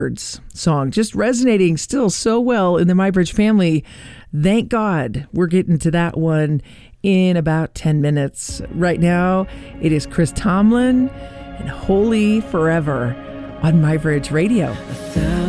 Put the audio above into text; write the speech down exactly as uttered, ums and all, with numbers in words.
song, just resonating still so well in the MyBridge family. Thank God we're getting to that one in about ten minutes. Right now, it is Chris Tomlin and Holy Forever on MyBridge Radio. A thousand